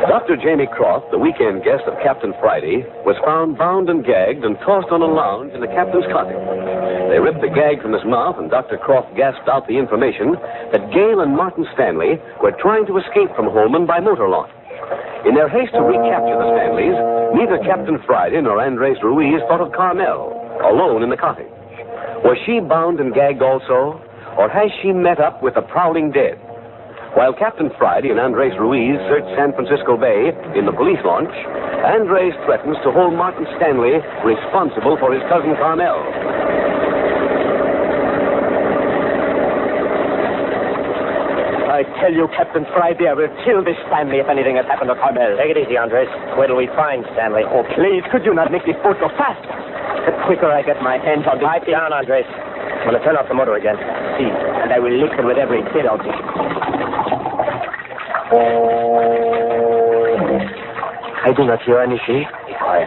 Dr. Jamie Croft, the weekend guest of Captain Friday, was found bound and gagged and tossed on a lounge in the captain's cottage. They ripped the gag from his mouth, and Dr. Croft gasped out the information that Gale and Martin Stanley were trying to escape from Holman by motor launch. In their haste to recapture the Stanleys, neither Captain Friday nor Andres Ruiz thought of Carmel, alone in the cottage. Was she bound and gagged also, or has she met up with the prowling dead? While Captain Friday and Andres Ruiz search San Francisco Bay in the police launch, Andres threatens to hold Martin Stanley responsible for his cousin Carmel. I tell you, Captain Friday, I will kill this Stanley if anything has happened to Carmel. Take it easy, Andres. Wait till we find Stanley. Oh, please, could you not make this boat go faster? The quicker I get my hands on this... Pipe down, Andres. I'm going to turn off the motor again. See, and I will lick them with every bit of it. I do not hear anything. Be quiet.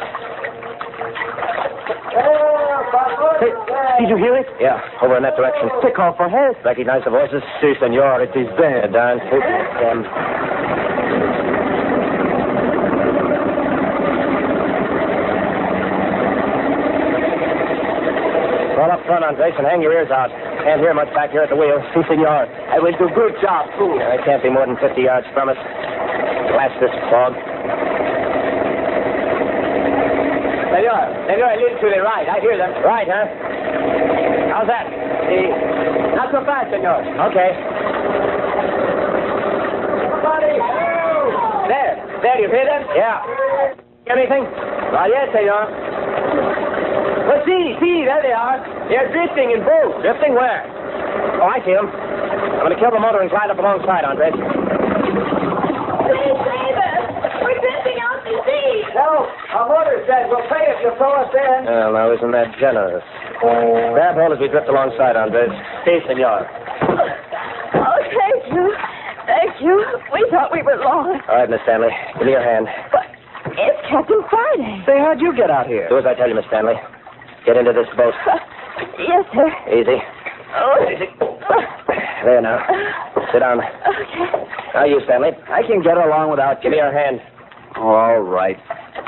Hey, did you hear it? Yeah, over in that direction. They call for help. Recognize the voices? Si, senor, it is them. Darn fool. Them. Roll up front, Andres, and hang your ears out. Can't hear much back here at the wheel. Si, senor. I will do good job, too. I can't be more than 50 yards from us. Blast this fog. Senor, a little to the right. I hear them. Right, huh? How's that? Not so fast, senor. Okay. There, you hear them? Yeah. Anything? Yes, senor. Well, see, there they are. They're drifting in boats. Drifting where? Oh, I see them. I'm going to kill the motor and glide up alongside, Andres. Please save us. We're drifting out to sea. No, our motor says we'll pay if you throw us in. Well, now, isn't that generous? Grab hold as we drift alongside, Andres. Si, senor. Oh, thank you. Thank you. We thought we were lost. All right, Miss Stanley. Give me your hand. But it's Captain Friday. Say, how'd you get out here? Do as I tell you, Miss Stanley. Get into this boat. Yes, sir. Easy. Oh. Easy. There now. Sit down. Okay. Now you, Stanley. I can get along without Give me your hand. All right.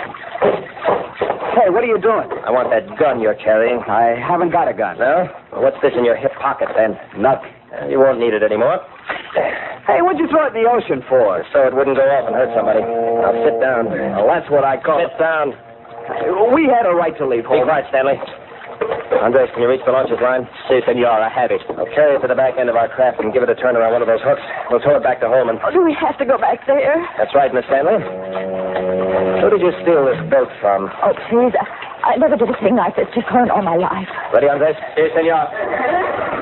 Hey, what are you doing? I want that gun you're carrying. I haven't got a gun. No? Well, what's this in your hip pocket, then? Nothing. You won't need it anymore. Hey, what'd you throw it in the ocean for? So it wouldn't go off and hurt somebody. Now sit down. Well, that's what I call Sit down. We had a right to leave Be home. quiet, Stanley. Andres, can you reach the launcher's line? Si, senor, I have it. I'll carry it to the back end of our craft and give it a turn around one of those hooks. We'll tow it back to Holman. Oh, do we have to go back there? That's right, Miss Stanley. Who did you steal this boat from? Oh, please. I never did a thing like this before in all my life. Ready, Andres? Si, senor.